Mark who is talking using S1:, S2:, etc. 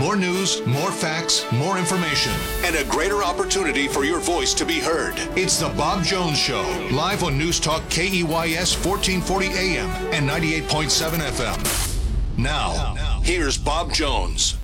S1: More news, more facts, more information, and a greater opportunity for your voice to be heard. It's the Bob Jones Show, live on News Talk KEYS 1440 AM and 98.7 FM. Now, here's Bob Jones.